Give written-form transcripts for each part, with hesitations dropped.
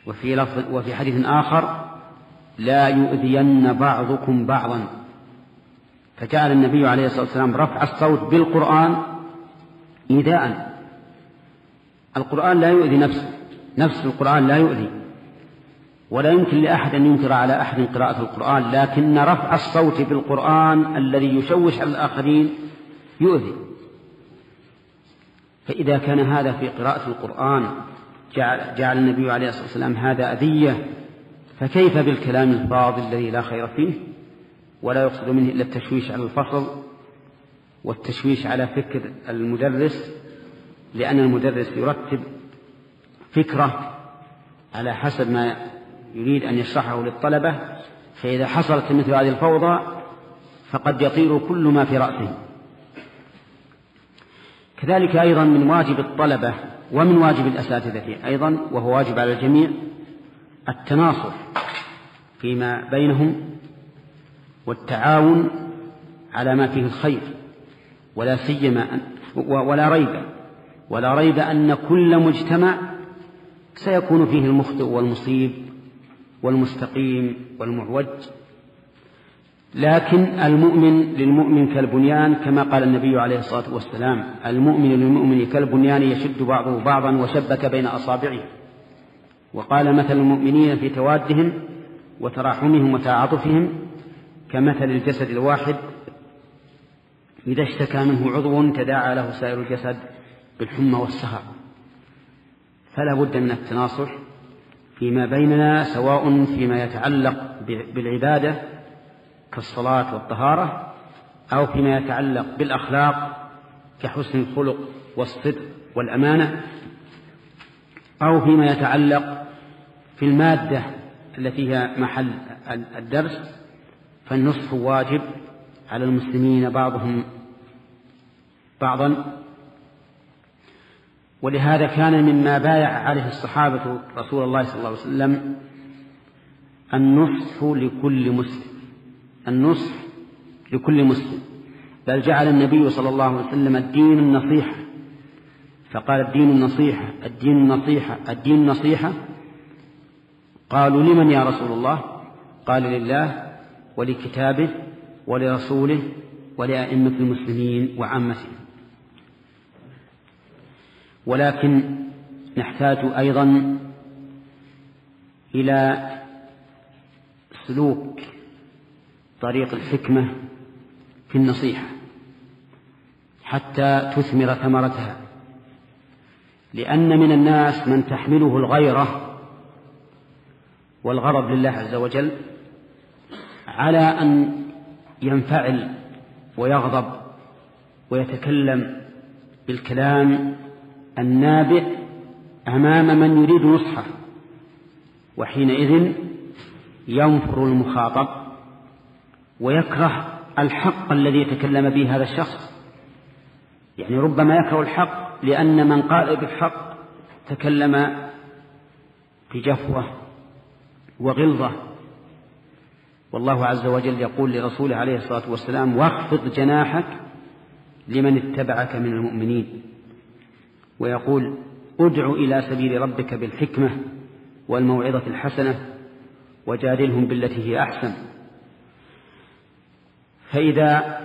وفي حديث آخر لا يؤذين بعضكم بعضا. فجعل النبي عليه الصلاة والسلام رفع الصوت بالقرآن إيذاء. القرآن لا يؤذي نفس القرآن لا يؤذي، ولا يمكن لأحد أن ينكر على أحد قراءة القرآن، لكن رفع الصوت بالقرآن الذي يشوش على الآخرين يؤذي. فإذا كان هذا في قراءة القرآن جعل النبي عليه الصلاة والسلام هذا أذية، فكيف بالكلام الفاضل الذي لا خير فيه ولا يقصد منه إلا التشويش على الفصل والتشويش على فكر المدرس، لأن المدرس يرتب فكرة على حسب ما يريد أن يشرحه للطلبة، فإذا حصلت مثل هذه الفوضى فقد يطير كل ما في رأسه. كذلك أيضا من واجب الطلبة ومن واجب الأساتذة أيضا، وهو واجب على الجميع، التناصر فيما بينهم والتعاون على ما فيه الخير، ولا سيما ولا ريب أن كل مجتمع سيكون فيه المخطئ والمصيب والمستقيم والمعوج، لكن المؤمن للمؤمن كالبنيان، كما قال النبي عليه الصلاة والسلام: المؤمن للمؤمن كالبنيان يشد بعضه بعضا وشبك بين أصابعه. وقال: مثل المؤمنين في توادهم وتراحمهم وتعاطفهم كمثل الجسد الواحد إذا اشتكى منه عضو تداعى له سائر الجسد بالحمى والسهر. فلا بد من التناصح فيما بيننا، سواء فيما يتعلق بالعبادة كالصلاة والطهارة، أو فيما يتعلق بالأخلاق كحسن الخلق والصدق والأمانة، أو فيما يتعلق في المادة التي هي محل الدرس. فالنصح واجب على المسلمين بعضهم بعضا. ولهذا كان مما بايع عليه الصحابة رسول الله صلى الله عليه وسلم النصح لكل مسلم، بل جعل النبي صلى الله عليه وسلم الدين النصيحة، فقال: الدين النصيحة. قالوا: لمن يا رسول الله؟ قال: لله ولكتابه ولرسوله ولأئمة المسلمين وعامتهم. ولكن نحتاج أيضا إلى سلوك طريق الحكمة في النصيحة حتى تثمر ثمرتها، لأن من الناس من تحمله الغيرة والغضب لله عز وجل على أن ينفعل ويغضب ويتكلم بالكلام النابئ أمام من يريد نصحه، وحينئذ ينفر المخاطب ويكره الحق الذي يتكلم به هذا الشخص. يعني ربما يكره الحق لأن من قال بالحق تكلم بجفوة وغلظة. والله عز وجل يقول لرسوله عليه الصلاة والسلام: واخفض جناحك لمن اتبعك من المؤمنين. ويقول: ادع إلى سبيل ربك بالحكمة والموعظة الحسنة وجادلهم بالتي هي أحسن. فإذا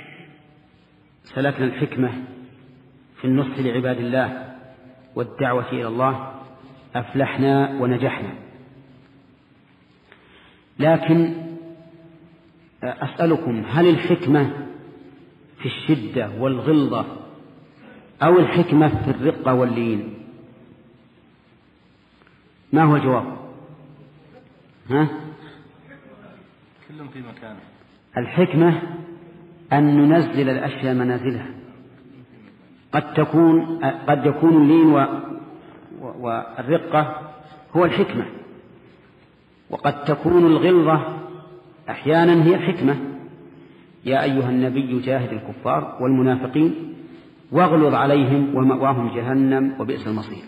سلكنا الحكمة في النصح لعباد الله والدعوة إلى الله أفلحنا ونجحنا. لكن أسألكم: هل الحكمة في الشدة والغلظة أو الحكمة في الرقة واللين؟ ما هو الجواب؟ كلهم في مكانه. الحكمة أن ننزل الأشياء منازلها. قد يكون اللين والرقة هو الحكمة، وقد تكون الغلظة أحيانا هي الحكمة. يا أيها النبي جاهد الكفار والمنافقين واغلظ عليهم ومأواهم جهنم وبئس المصير.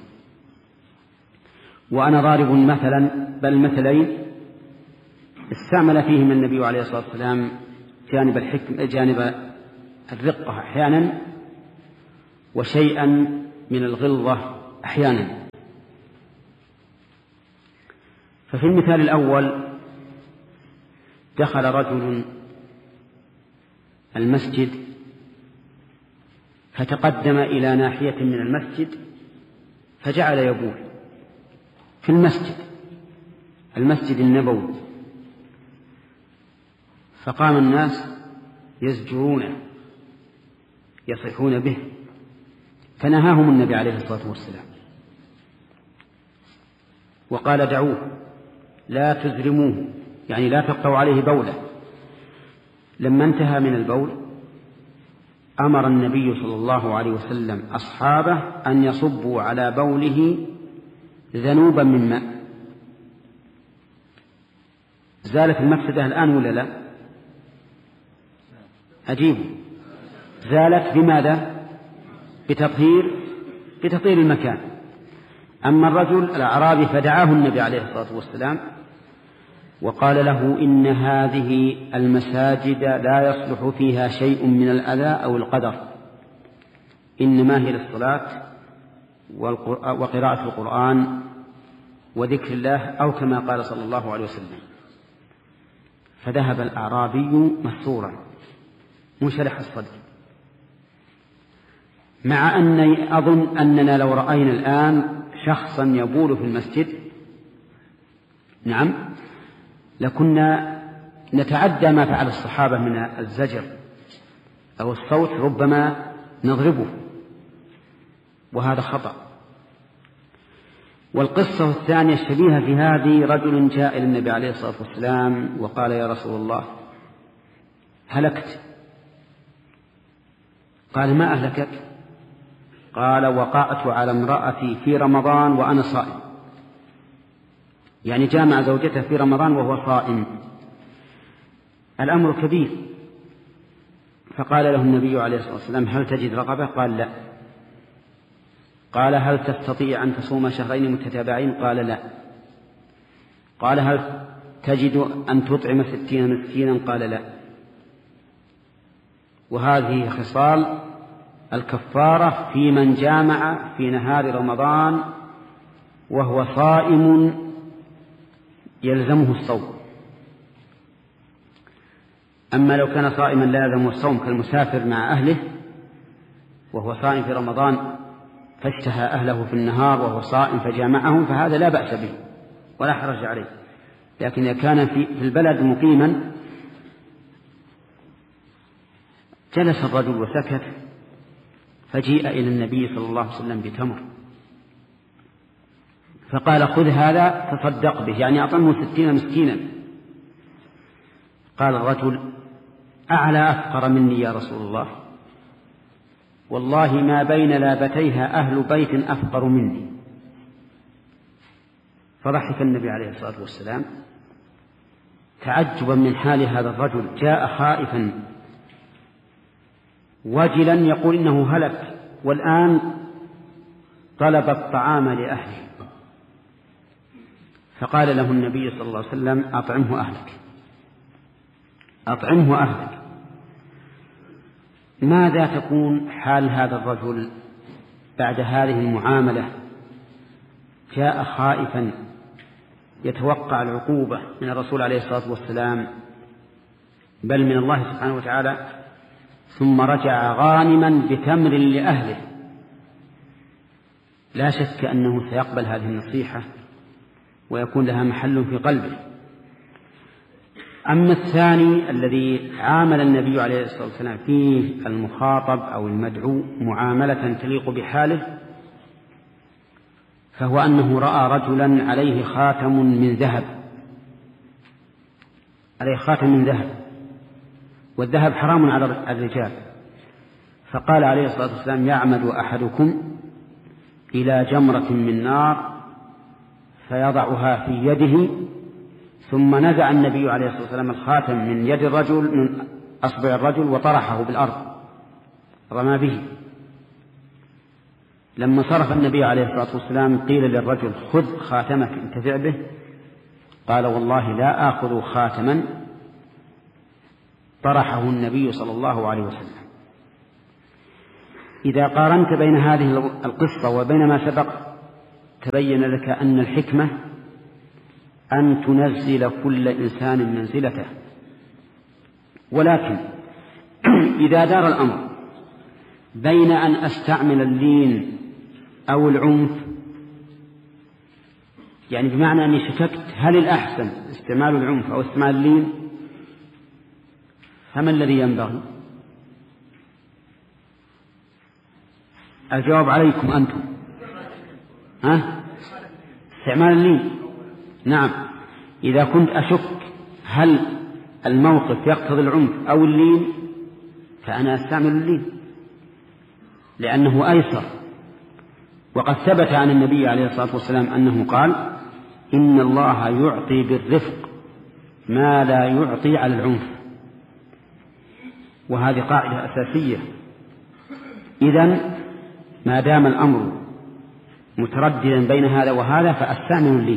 وأنا ضارب مثلا بل مثلين استعمل فيهم النبي عليه الصلاة والسلام جانب الرقة أحيانا وشيئا من الغلظة أحيانا. ففي المثال الأول دخل رجل المسجد فتقدم إلى ناحية من المسجد فجعل يبول في المسجد النبوي، فقام الناس يزجرونه يصيحون به، فنهاهم النبي عليه الصلاة والسلام وقال دعوه لا تزرموه، يعني لا تقطعوا عليه بوله. لما انتهى من البول أمر النبي صلى الله عليه وسلم أصحابه أن يصبوا على بوله ذنوبا من ماء. زالت المفسدة الآن ولا لا؟ أجيبوا. زالت بماذا؟ بتطهير المكان. أما الرجل الأعرابي فدعاه النبي عليه الصلاة والسلام وقال له إن هذه المساجد لا يصلح فيها شيء من الأذى أو القدر، إنما هي للصلاة وقراءة القرآن وذكر الله، أو كما قال صلى الله عليه وسلم. فذهب الأعرابي مسرورا منشرح الصدر، مع أني أظن أننا لو رأينا الآن شخصا يبول في المسجد نعم لكنا نتعدى ما فعل الصحابة من الزجر أو الصوت، ربما نضربه، وهذا خطأ. والقصة الثانية الشبيهة في هذه رجل جاء إلى النبي عليه الصلاة والسلام وقال يا رسول الله هلكت. قال ما أهلكك؟ قال وقعت على امرأتي في رمضان وأنا صائم، يعني جامع زوجته في رمضان وهو صائم. الأمر كبير. فقال له النبي عليه الصلاة والسلام هل تجد رقبة؟ قال لا. قال هل تستطيع أن تصوم شهرين متتابعين؟ قال لا. قال هل تجد أن تطعم 60 مسكينا؟ قال لا. وهذه خصال الكفارة في من جامع في نهار رمضان وهو صائم يلزمه الصوم. أما لو كان صائما لا يلزمه الصوم كالمسافر مع أهله وهو صائم في رمضان فاشتهى أهله في النهار وهو صائم فجامعهم فهذا لا بأس به ولا حرج عليه. لكن إذا كان في البلد مقيما جلس الرجل وسكت، فجيء إلى النبي صلى الله عليه وسلم بتمر فقال خذ هذا تصدق به، يعني أطعمه 60 مسكينا. قال الرجل أعلى أفقر مني يا رسول الله، والله ما بين لابتيها أهل بيت أفقر مني. فضحك النبي عليه الصلاة والسلام تعجبا من حال هذا الرجل، جاء خائفا وجلا يقول إنه هلك والآن طلب الطعام لأهله. فقال له النبي صلى الله عليه وسلم أطعمه أهلك، أطعمه أهلك. ماذا تكون حال هذا الرجل بعد هذه المعاملة؟ جاء خائفا يتوقع العقوبة من الرسول عليه الصلاة والسلام بل من الله سبحانه وتعالى، ثم رجع غانما بتمر لأهله. لا شك أنه سيقبل هذه النصيحة ويكون لها محل في قلبه. أما الثاني الذي عامل النبي عليه الصلاة والسلام فيه المخاطب أو المدعو معاملة تليق بحاله، فهو أنه رأى رجلا عليه خاتم من ذهب، عليه خاتم من ذهب، والذهب حرام على الرجال. فقال عليه الصلاة والسلام يعمد أحدكم إلى جمرة من نار فيضعها في يده، ثم نزع النبي عليه الصلاة والسلام الخاتم من يد الرجل من أصبع الرجل وطرحه بالأرض رمى به. لما صرف النبي عليه الصلاة والسلام قيل للرجل خذ خاتمك انتفع به، قال والله لا آخذ خاتما طرحه النبي صلى الله عليه وسلم. إذا قارنت بين هذه القصة وبين ما سبق تبين لك أن الحكمة أن تنزل كل إنسان منزلته، ولكن إذا دار الأمر بين أن أستعمل اللين أو العنف، يعني بمعنى أني شككت هل الأحسن استعمال العنف أو استعمال اللين، فما الذي ينبغي؟ الجواب عليكم أنتم. استعمال اللين. نعم، إذا كنت أشك هل الموقف يقتضي العنف أو اللين فأنا أستعمل اللين لأنه أيسر. وقد ثبت عن النبي عليه الصلاة والسلام أنه قال: إن الله يعطي بالرفق ما لا يعطي على العنف. وهذه قاعدة أساسية. إذن ما دام الأمر مترددا بين هذا وهذا فأستعمل اللين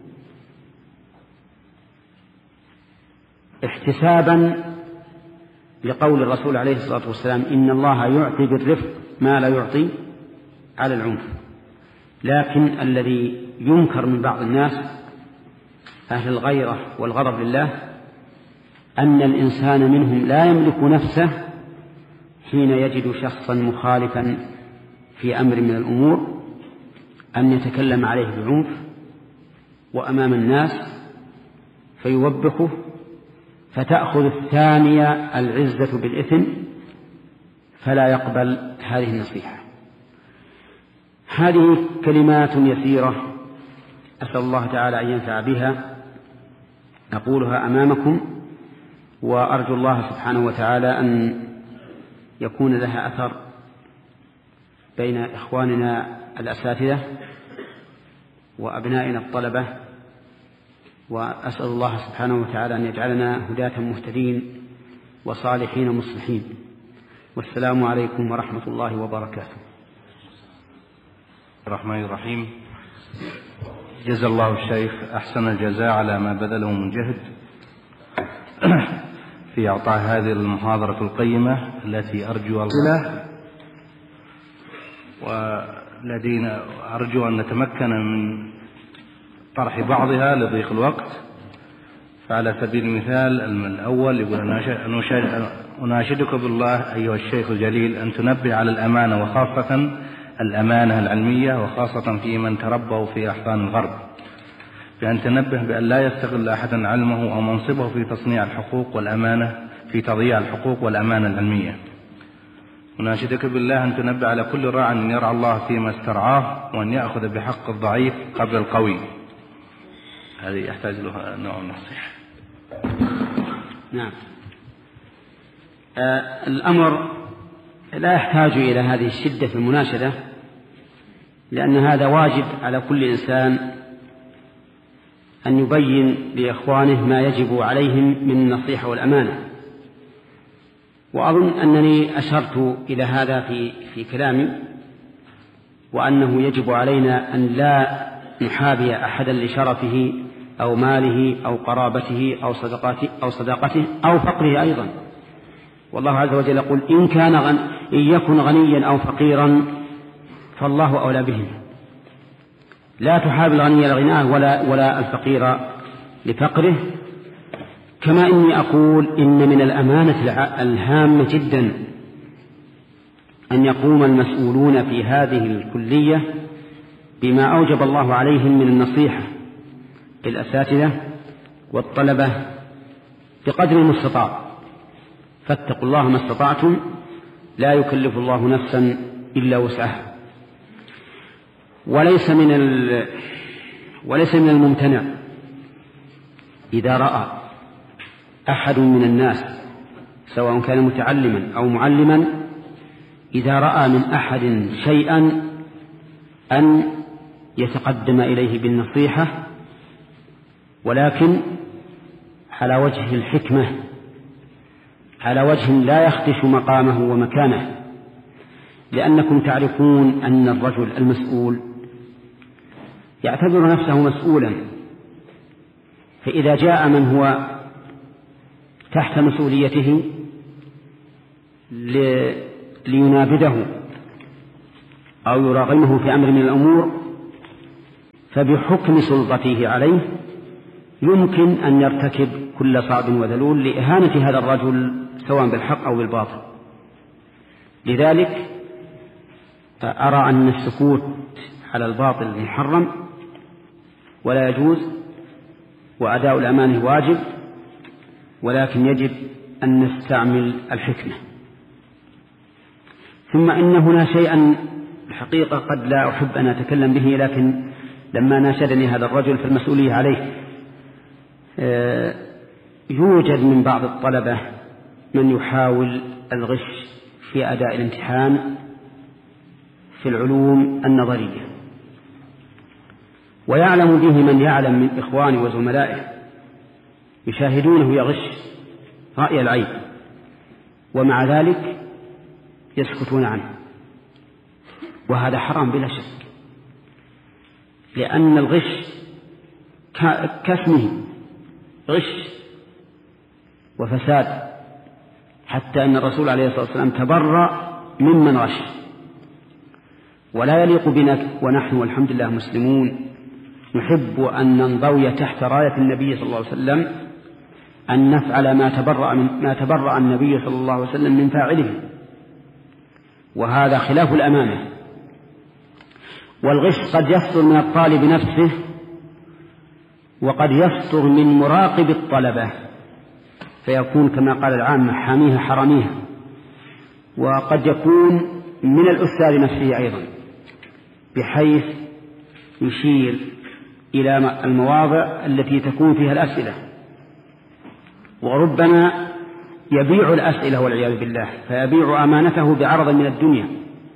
احتسابا لقول الرسول عليه الصلاة والسلام: إن الله يعطي بالرفق ما لا يعطي على العنف. لكن الذي ينكر من بعض الناس أهل الغيرة والغضب لله أن الإنسان منهم لا يملك نفسه حين يجد شخصا مخالفا في أمر من الأمور أن يتكلم عليه بعنف وأمام الناس فيوبخه، فتأخذ الثانية العزة بالإثم فلا يقبل هذه النصيحة. هذه كلمات يسيرة أسأل الله تعالى أن ينفع بها، أقولها أمامكم، وأرجو الله سبحانه وتعالى أن يكون لها أثر بين إخواننا الأساتذة وأبنائنا الطلبة، وأسأل الله سبحانه وتعالى أن يجعلنا هداة مهتدين وصالحين مصلحين. والسلام عليكم ورحمة الله وبركاته. الرحمن الرحيم. جزا الله الشيخ أحسن الجزاء على ما بذله من جهد في إعطاء هذه المحاضرة القيمة التي أرجو الله، والذين أرجو أن نتمكن من طرح بعضها لضيق الوقت. فعلى سبيل المثال الأول يقول: أناشدك بالله أيها الشيخ الجليل أن تنبه على الأمانة، وخاصة الأمانة العلمية، وخاصة في من تربوا في أحضان الغرب، بأن تنبه بأن لا يستغل أحدا علمه أو منصبه في تصنيع الحقوق والأمانة، في تضييع الحقوق والأمانة العلمية. أناشدك بالله أن تنبه على كل راع أن يرعى الله فيما استرعاه، وأن يأخذ بحق الضعيف قبل القوي. هذه يحتاج له نوع من النصيحة. نعم. الأمر لا يحتاج إلى هذه الشدة في المناشدة، لأن هذا واجب على كل إنسان أن يبين لإخوانه ما يجب عليهم من النصيحة والأمانة. وأظن أنني أشرت إلى هذا في كلامي، وأنه يجب علينا أن لا نحابي أحدا لشرفه أو ماله أو قرابته أو صداقته أو فقره أيضا. والله عز وجل يقول: إن يكن غنيا أو فقيرا فالله أولى بهم. لا تحاب الغني لغناه ولا الفقير لفقره. كما إني أقول إن من الأمانة الهامة جدا أن يقوم المسؤولون في هذه الكلية بما أوجب الله عليهم من النصيحة للأساتذة والطلبة بقدر المستطاع. فاتقوا الله ما استطعتم، لا يكلف الله نفسا إلا وسعها. وليس من الممتنع إذا رأى أحد من الناس سواء كان متعلما أو معلما، إذا رأى من أحد شيئا أن يتقدم إليه بالنصيحة، ولكن على وجه الحكمة، على وجه لا يخدش مقامه ومكانه. لأنكم تعرفون أن الرجل المسؤول يعتبر نفسه مسؤولا، فإذا جاء من هو تحت مسؤوليته لينابذه أو يراغمه في أمر من الأمور، فبحكم سلطته عليه يمكن أن يرتكب كل صعب وذلول لإهانة هذا الرجل سواء بالحق أو بالباطل. لذلك أرى أن السكوت على الباطل محرم ولا يجوز، وأداء الأمانة واجب، ولكن يجب أن نستعمل الحكمة. ثم إن هنا شيئا الحقيقة قد لا أحب أن أتكلم به، لكن لما ناشدني هذا الرجل فالمسؤولية عليه. يوجد من بعض الطلبة من يحاول الغش في أداء الامتحان في العلوم النظرية، ويعلم به من يعلم من إخواني وزملائه، يشاهدونه يغش رأي العين، ومع ذلك يسكتون عنه، وهذا حرام بلا شك، لأن الغش كاسمه غش وفساد، حتى أن الرسول عليه الصلاة والسلام تبرأ ممن غش. ولا يليق بنا ونحن والحمد لله مسلمون نحب أن ننضوي تحت راية النبي صلى الله عليه وسلم أن نفعل ما تبرأ النبي صلى الله عليه وسلم من فاعله، وهذا خلاف الأمانة. والغش قد يصدر من الطالب نفسه، وقد يصدر من مراقب الطلبة، فيكون كما قال العامة حاميها حراميها، وقد يكون من الأستاذ نفسه أيضا، بحيث يشير إلى المواضع التي تكون فيها الأسئلة، وربما يبيع الأسئلة والعياذ بالله، فيبيع أمانته بعرض من الدنيا.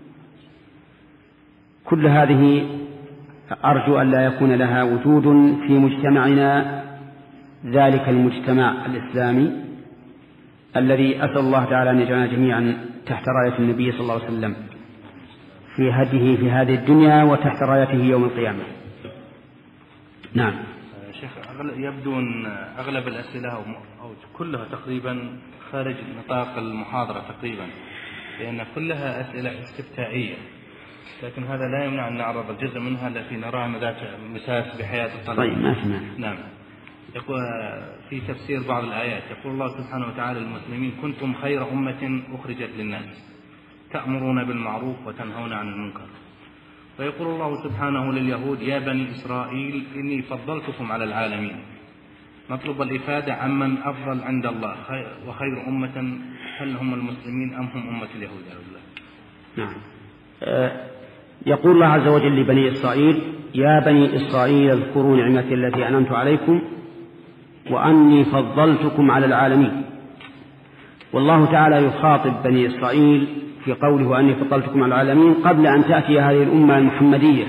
كل هذه أرجو أن لا يكون لها وجود في مجتمعنا، ذلك المجتمع الإسلامي الذي أسأل الله تعالى أن يجعلنا جميعا تحت راية النبي صلى الله عليه وسلم في هديه في هذه الدنيا وتحت رايته يوم القيامة. نعم شيخ، يبدو أن أغلب الأسئلة أو كلها تقريبا خارج نطاق المحاضرة تقريبا، لأن كلها أسئلة استفتائية، لكن هذا لا يمنع أن نعرض الجزء منها التي نراها ذات مساس بحياة الطلبة. طيب ما نعم. يقول في تفسير بعض الآيات، يقول الله سبحانه وتعالى للمسلمين: كنتم خير أمة أخرجت للناس تأمرون بالمعروف وتنهون عن المنكر. ويقول الله سبحانه لليهود: يا بني إسرائيل إني فضلتكم على العالمين. نطلب الإفادة عمن أفضل عند الله وخير أمة، هل هم المسلمين أم هم أمة اليهود؟ نعم. يقول الله عز وجل لبني إسرائيل: يا بني إسرائيل اذكروا نعمتي التي أنعمت عليكم وأني فضلتكم على العالمين. والله تعالى يخاطب بني إسرائيل في قوله وأني فضلتكم على العالمين قبل أن تأتي هذه الأمة المحمدية،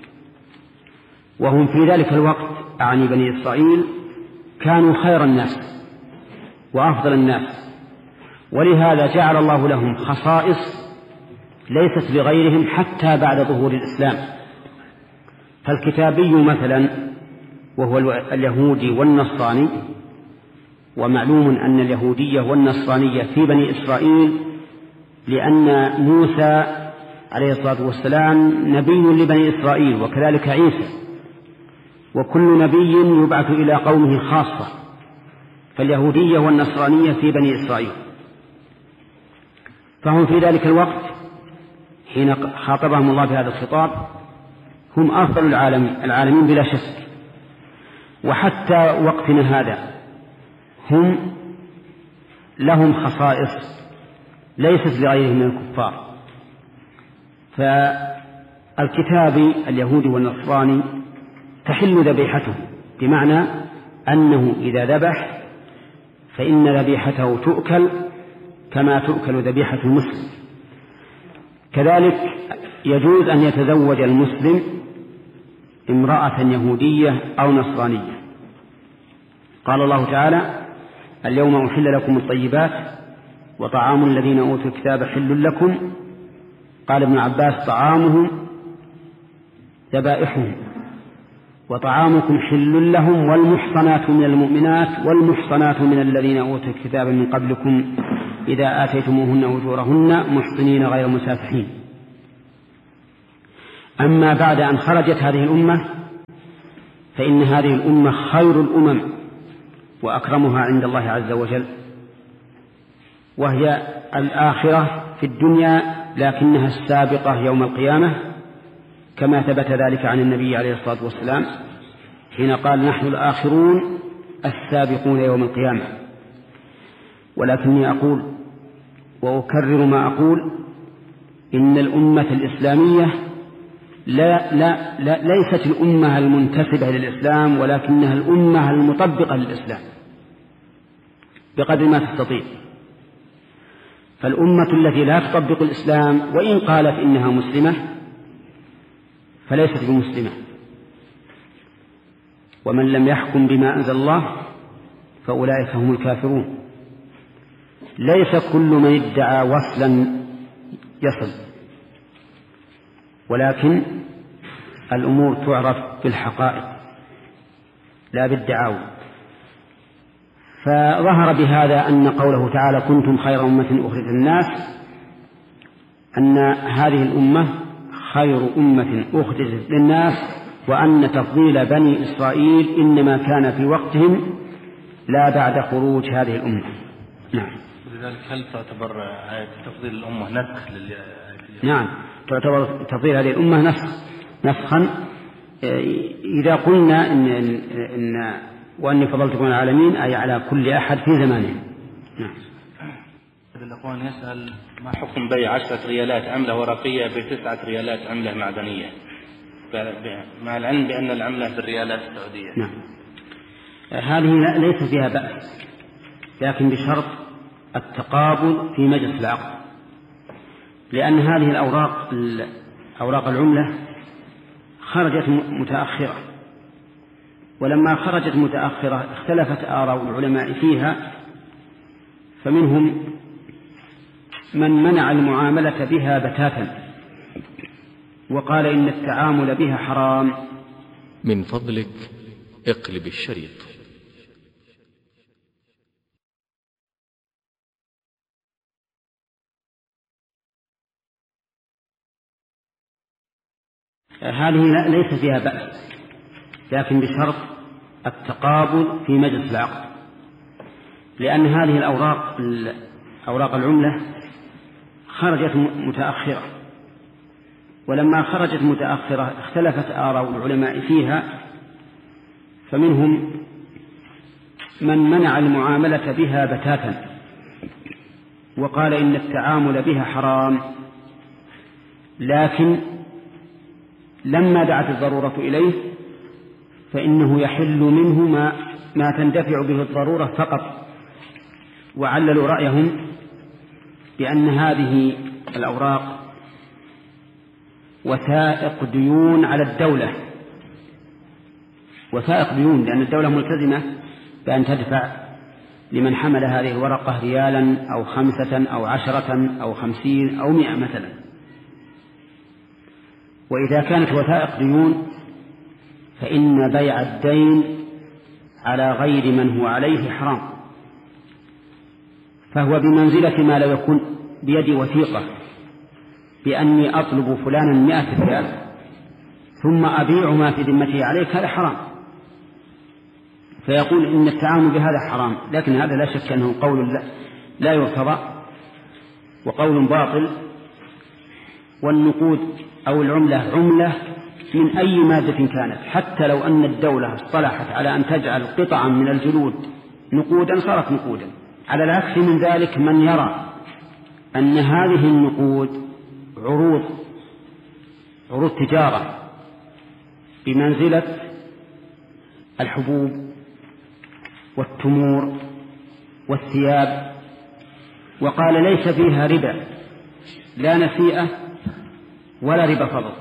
وهم في ذلك الوقت أعني بني إسرائيل كانوا خير الناس وأفضل الناس، ولهذا جعل الله لهم خصائص ليست لغيرهم حتى بعد ظهور الإسلام. فالكتابي مثلا وهو اليهودي والنصراني، ومعلوم أن اليهودية والنصرانية في بني إسرائيل لأن موسى عليه الصلاة والسلام نبي لبني إسرائيل، وكذلك عيسى، وكل نبي يبعث إلى قومه خاصة، فاليهودية والنصرانية في بني إسرائيل. فهم في ذلك الوقت حين خاطبهم الله بهذا الخطاب هم أفضل العالمين بلا شك، وحتى وقتنا هذا هم لهم خصائص ليست لغيرهم من الكفار. فالكتابي اليهودي والنصراني تحل ذبيحته، بمعنى أنه إذا ذبح فإن ذبيحته تؤكل كما تؤكل ذبيحة المسلم. كذلك يجوز أن يتزوج المسلم امرأة يهودية أو نصرانية. قال الله تعالى: اليوم أحل لكم الطيبات وطعام الذين أوتوا الكتاب حل لكم. قال ابن عباس: طعامهم ذبائحهم وطعامكم حل لهم والمحصنات من المؤمنات والمحصنات من الذين أوتوا الكتاب من قبلكم إذا آتيتموهن أجورهن محصنين غير مسافحين. أما بعد أن خرجت هذه الأمة فإن هذه الأمة خير الأمم وأكرمها عند الله عز وجل، وهي الآخرة في الدنيا لكنها السابقة يوم القيامة، كما ثبت ذلك عن النبي عليه الصلاة والسلام حين قال: نحن الآخرون السابقون يوم القيامة. ولكني أقول وأكرر ما أقول: إن الأمة الإسلامية ليست الأمة المنتسبة للإسلام، ولكنها الأمة المطبقة للإسلام بقدر ما تستطيع. فالأمة التي لا تطبق الإسلام وإن قالت إنها مسلمة فليست بمسلمة. ومن لم يحكم بما أنزل الله فأولئك هم الكافرون. ليس كل من ادعى وصلا يصل، ولكن الأمور تعرف بالحقائق لا بالدعاوى. فظهر بهذا أن قوله تعالى: كنتم خير أمة أخرجت للناس، أن هذه الأمة خير أمة أخرجت للناس، وأن تفضيل بني إسرائيل إنما كان في وقتهم لا بعد خروج هذه الأمة. نعم. لذلك هل تعتبر آية تفضيل الأمة نسخ نعم، تعتبر تفضيل هذه الأمة نسخا إذا قلنا إن وأني فضلتكم على العالمين، أي على كل أحد في زمانه. نعم. الأخوان يسأل: ما حكم بيع 10 ريالات عملة ورقية ب9 ريالات عملة معدنية، مع العلم بأن العملة بالريالات السعودية؟ نعم، هذه ليس فيها بأس، لكن بشرط التقابل في مجلس العقد، لأن هذه أوراق العملة خرجت متأخرة، ولما خرجت متأخرة اختلفت آراء العلماء فيها، فمنهم من منع المعاملة بها بتاتا وقال إن التعامل بها حرام. من فضلك اقلب الشريط. هذه ليس فيها بأس، لكن بشرط التقابل في مجلس العقد، لأن هذه أوراق العملة خرجت متأخرة، ولما خرجت متأخرة اختلفت آراء العلماء فيها، فمنهم من منع المعاملة بها بتاتا وقال إن التعامل بها حرام، لكن لما دعت الضرورة إليه فإنه يحل منه ما تندفع به الضرورة فقط. وعللوا رأيهم بأن هذه الأوراق وثائق ديون على الدولة، وثائق ديون، لأن الدولة ملتزمة بأن تدفع لمن حمل هذه الورقة ريالا أو 5 أو 10 أو 50 أو 100 مثلا. وإذا كانت وثائق ديون فإن بيع الدين على غير من هو عليه حرام، فهو بمنزلة ما لو يكون بيدي وثيقة بأني أطلب فلانا 100 ريال ثم أبيع ما في ذمته عليك، هذا حرام، فيقول إن التعامل بهذا حرام. لكن هذا لا شك أنه قول لا يرتضى وقول باطل. والنقود أو العملة عملة من أي مادة كانت، حتى لو أن الدولة اصطلحت على أن تجعل قطعا من الجلود نقودا صارت نقودا. على العكس من ذلك من يرى أن هذه النقود عروض تجارة بمنزلة الحبوب والتمور والثياب، وقال ليس فيها ربا، لا نسيئة ولا ربا فضل،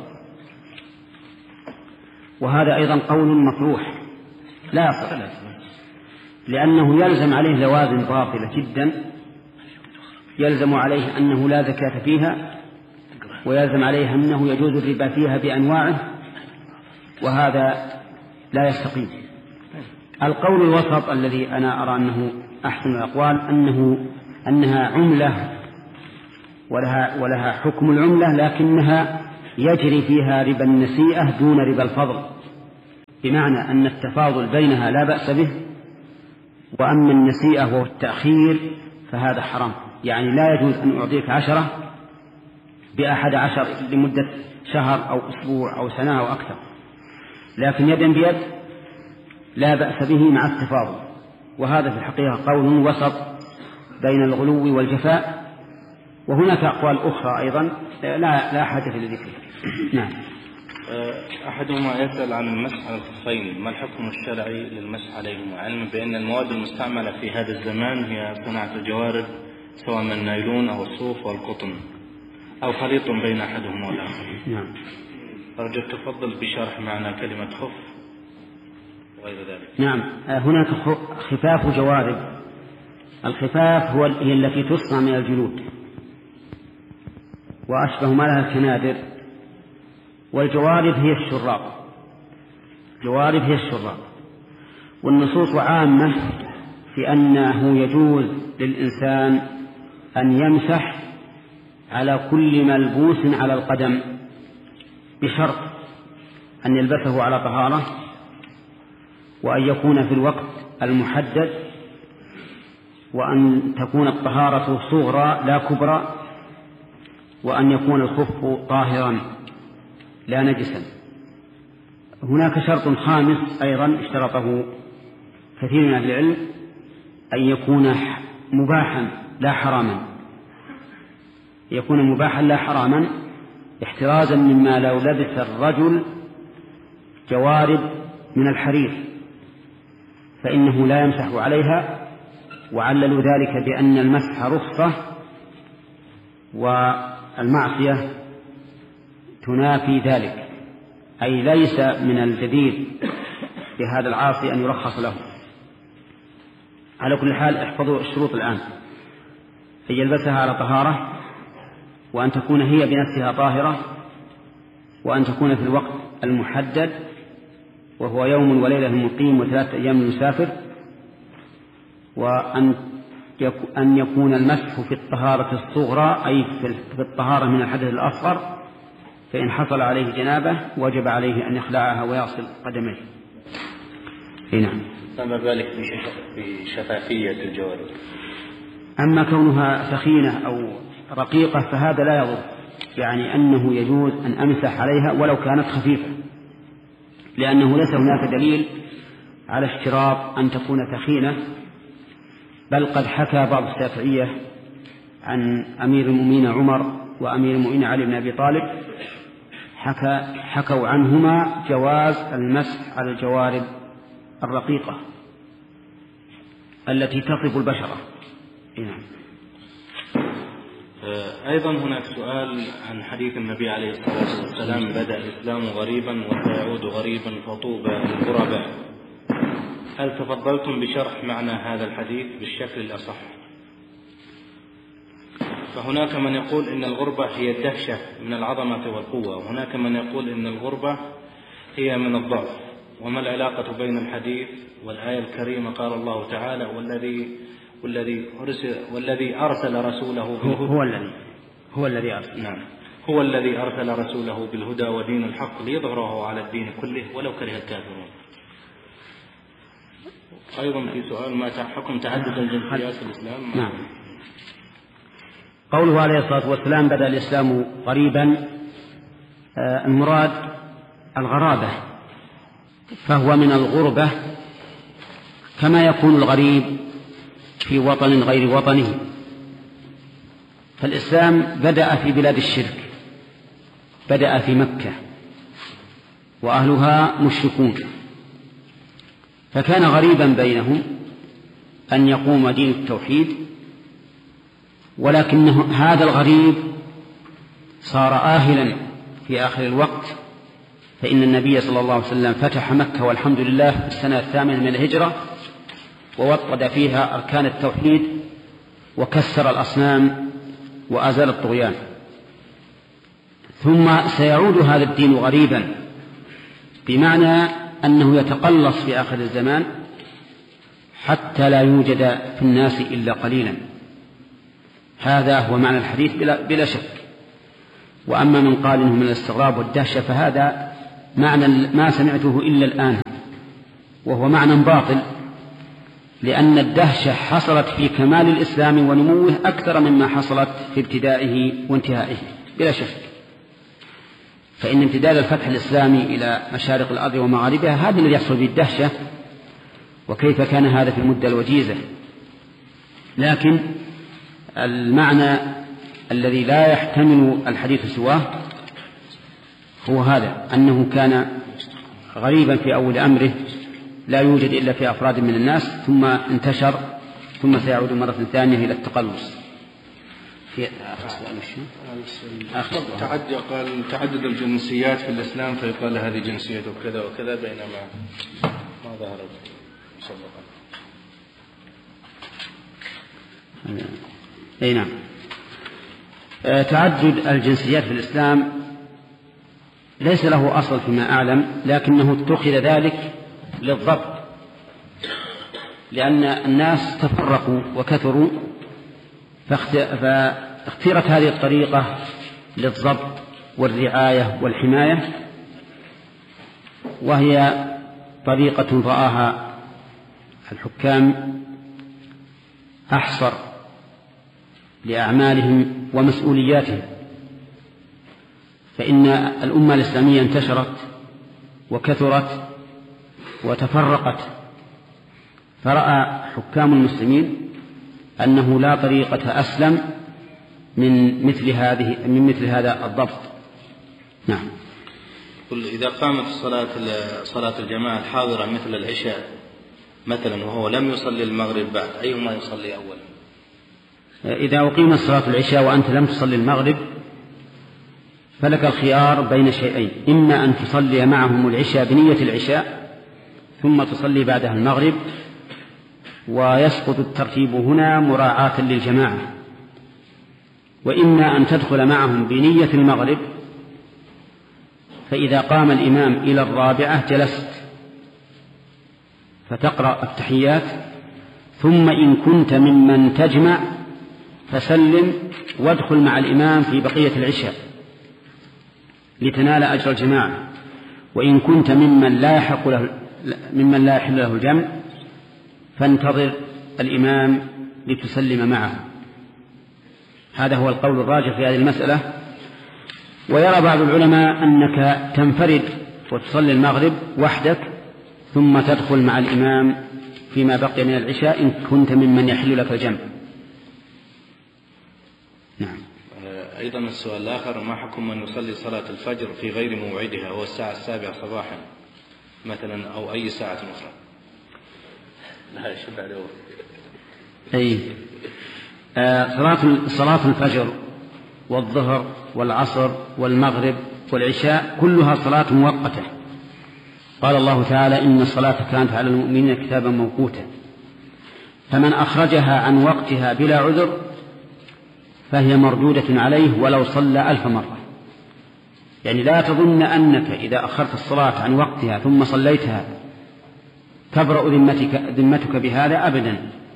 وهذا أيضا قول مطروح لا يصح، لأنه يلزم عليه لوازم باطلة جدا. يلزم عليه أنه لا زكاة فيها، ويلزم عليه أنه يجوز الربا فيها بأنواعه، وهذا لا يستقيم. القول الوسط الذي أنا أرى أنه أحسن الأقوال أنها عملة ولها حكم العملة، لكنها يجري فيها ربا النسيئة دون ربا الفضل، بمعنى أن التفاضل بينها لا بأس به، وأما النسيئة والتأخير فهذا حرام. يعني لا يجوز أن أعطيك 10 ب11 لمدة شهر أو أسبوع أو سنة أو أكثر، لكن يدا بيد لا بأس به مع التفاضل. وهذا في الحقيقة قول وسط بين الغلو والجفاء، وهناك أقوال أخرى أيضا لا حاجة لذكرها. نعم. أحدهما يسأل عن المسح على الخفين، ما الحكم الشرعي للمسح عليهما، علما بأن المواد المستعملة في هذا الزمان هي صناعة الجوارب سواء من النايلون أو الصوف والقطن أو خليط بين أحدهما والآخر. نعم. أرجو التفضل بشرح معنى كلمة خف وغير ذلك. نعم. هناك خفاف جوارب. الخفاف هي التي تصنع من الجلود وأشبه ما لها الكنادر، والجوارب هي الشراب. جوارب هي الشراب. والنصوص عامة في أنه يجوز للإنسان أن يمسح على كل ملبوس على القدم بشرط أن يلبسه على طهارة، وأن يكون في الوقت المحدد، وأن تكون الطهارة صغرى لا كبرى، وأن يكون الخف طاهرا لا نجسا. هناك شرط خامس أيضا اشترطه كثير من أهل العلم، أن يكون مباحا لا حراما، يكون مباحا لا حراما، احترازا مما لو لبس الرجل جوارب من الحرير فإنه لا يمسح عليها، وعللوا ذلك بأن المسح رخصة والمعصية تنافي ذلك، أي ليس من الجديد بهذا العاصي أن يرخص له. على كل حال احفظوا الشروط الآن: أن يلبسها على طهارة، وأن تكون هي بنفسها طاهرة، وأن تكون في الوقت المحدد وهو يوم وليلة المقيم و3 أيام المسافر، وأن يكون المسح في الطهارة الصغرى أي في الطهارة من الحدث الأصغر، فإن حصل عليه جنابة وجب عليه أن يخلعها ويغسل قدميه. نعم. فما بالك بشفافية الجوارب؟ أما كونها ثخينة أو رقيقة فهذا لا يضر، يعني أنه يجوز أن أمسح عليها ولو كانت خفيفة، لأنه ليس هناك دليل على اشتراط أن تكون ثخينة، بل قد حكى بعض الشافعية عن أمير المؤمنين عمر وأمير المؤمنين علي بن أبي طالب، حكوا عنهما جواز المسح على الجوارب الرقيقة التي تصف البشرة. نعم. أيضا هناك سؤال عن حديث النبي عليه الصلاة والسلام: بدأ الإسلام غريبا وسيعود غريبا فطوبى للغرباء. هل تفضلتم بشرح معنى هذا الحديث بالشكل الأصح؟ فهناك من يقول إن الغربة هي الدهشة من العظمة والقوة، وهناك من يقول إن الغربة هي من الضعف. وما العلاقة بين الحديث والآية الكريمة؟ قال الله تعالى: والذي أرسل رسوله بالهدى. هو الذي أرسل رسوله بالهدى ودين الحق ليظهره على الدين كله ولو كره الكافرون. أيضا في سؤال: ما حكم تعدد الجنسيات في الإسلام؟ نعم. قوله عليه الصلاة والسلام: بدأ الإسلام غريبا، المراد الغرابة، فهو من الغربة كما يكون الغريب في وطن غير وطنه. فالإسلام بدأ في بلاد الشرك، بدأ في مكة وأهلها مشركون، فكان غريبا بينهم أن يقوم دين التوحيد، ولكن هذا الغريب صار آهلا في آخر الوقت، فإن النبي صلى الله عليه وسلم فتح مكة والحمد لله في السنة 8 من الهجرة، ووطد فيها أركان التوحيد وكسر الأصنام وأزال الطغيان. ثم سيعود هذا الدين غريبا، بمعنى أنه يتقلص في آخر الزمان حتى لا يوجد في الناس إلا قليلا. هذا هو معنى الحديث بلا شك. وأما من قال إنه من الاستغراب والدهشة فهذا معنى ما سمعته إلا الآن وهو معنى باطل، لأن الدهشة حصلت في كمال الإسلام ونموه أكثر مما حصلت في ابتدائه وانتهائه بلا شك. فإن امتداد الفتح الإسلامي إلى مشارق الأرض ومغاربها هذا الذي يحصل به الدهشة، وكيف كان هذا في المدة الوجيزة. لكن المعنى الذي لا يحتمل الحديث سواه هو هذا، أنه كان غريبا في أول أمره لا يوجد إلا في أفراد من الناس، ثم انتشر، ثم سيعود مرة ثانية إلى التقلص. في تعدد الجنسيات في الإسلام، فيقال هذه جنسيته كذا وكذا، بينما ما ظهر مسبقا. أي نعم. تعدد الجنسيات في الإسلام ليس له أصل فيما أعلم، لكنه اتخذ ذلك للضبط، لأن الناس تفرقوا وكثروا، فاختيرت هذه الطريقة للضبط والرعاية والحماية، وهي طريقة رآها الحكام أحصر لأعمالهم ومسؤولياتهم. فإن الأمة الإسلامية انتشرت وكثرت وتفرقت، فرأى حكام المسلمين أنه لا طريقة أسلم من مثل هذا الضبط. نعم. إذا قامت صلاة الجماعة الحاضرة مثل العشاء مثلا وهو لم يصلي المغرب بعد، أيهما يصلي أولا؟ إذا أقيمت صلاة العشاء وأنت لم تصلي المغرب فلك الخيار بين شيئين: إما أن تصلي معهم العشاء بنية العشاء ثم تصلي بعدها المغرب، ويسقط الترتيب هنا مراعاة للجماعة، وإما أن تدخل معهم بنية المغرب، فإذا قام الإمام إلى الرابعة جلست فتقرأ التحيات، ثم إن كنت ممن تجمع فسلم وادخل مع الإمام في بقية العشاء لتنال أجر الجماعة، وإن كنت ممن لا يحل له الجمع فانتظر الإمام لتسلم معه. هذا هو القول الراجح في هذه المسألة. ويرى بعض العلماء أنك تنفرد وتصلي المغرب وحدك ثم تدخل مع الإمام فيما بقي من العشاء إن كنت ممن يحل لك الجمع. نعم. أيضا السؤال الآخر: ما حكم من يصلي صلاة الفجر في غير موعدها، هو الساعة 7 صباحا مثلا أو أي ساعة أخرى؟ لا يشبع له. أي صلاة الفجر والظهر والعصر والمغرب والعشاء كلها صلاة مؤقتة. قال الله تعالى: إن الصلاة كانت على المؤمنين كتابا موقوتا. فمن أخرجها عن وقتها بلا عذر فهي مردودة عليه ولو صلى 1000 مرة. يعني لا تظن أنك إذا أخرت الصلاة عن وقتها ثم صليتها تبرأ ذمتك بهذا أبدا،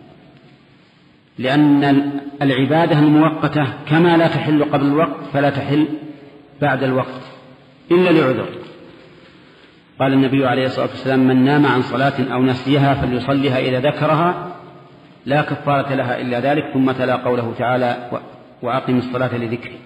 لأن العبادة المؤقتة كما لا تحل قبل الوقت فلا تحل بعد الوقت إلا لعذر. قال النبي عليه الصلاة والسلام: من نام عن صلاة أو نسيها فليصليها إذا ذكرها لا كفارة لها إلا ذلك. ثم تلا قوله تعالى: وأقم الصلاة لذكري.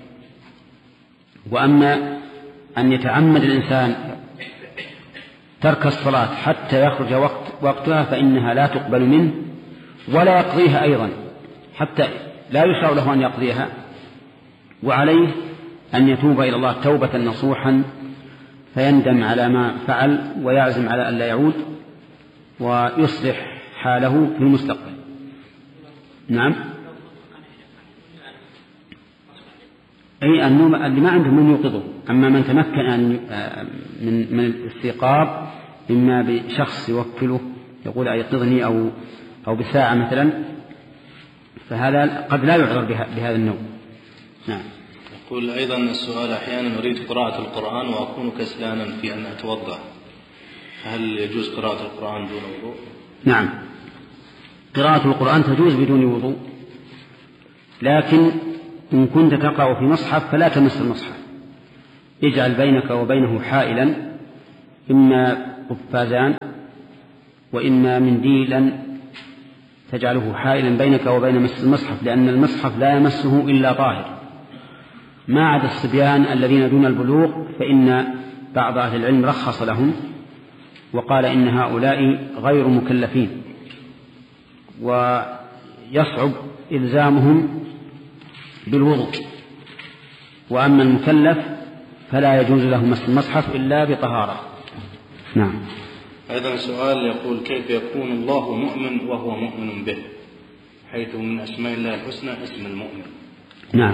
وأما أن يتعمد الإنسان ترك الصلاة حتى يخرج وقتها فإنها لا تقبل منه ولا يقضيها أيضا، حتى لا يشرع له أن يقضيها، وعليه أن يتوب إلى الله توبة نصوحا فيندم على ما فعل ويعزم على أن لا يعود ويصلح حاله في المستقبل. نعم. أي النوم اللي ما عنده من يوقظه. أما من تمكن من الاستيقاظ إما بشخص يوكله يقول أيقظني أو بساعة مثلا، فهذا قد لا يعذر بهذا النوم. نعم. يقول أيضا السؤال: أحيانا أريد قراءة القرآن وأكون كسلانا في أن أتوضأ، هل يجوز قراءة القرآن دون وضوء؟ نعم، قراءة القرآن تجوز بدون وضوء، لكن إن كنت تقرأ في مصحف فلا تمس المصحف، اجعل بينك وبينه حائلا، إما قفازان وإما منديلا تجعله حائلا بينك وبين مس المصحف، لأن المصحف لا يمسه إلا طاهر، ما عدا الصبيان الذين دون البلوغ، فإن بعض أهل العلم رخص لهم وقال إن هؤلاء غير مكلفين ويصعب إلزامهم بالوضوء، وأما المكلف فلا يجوز له مس المصحف إلا بطهارة. نعم. أيضا سؤال يقول: كيف يكون الله مؤمن وهو مؤمن به، حيث من أسماء الله الحسنى اسم المؤمن؟ نعم،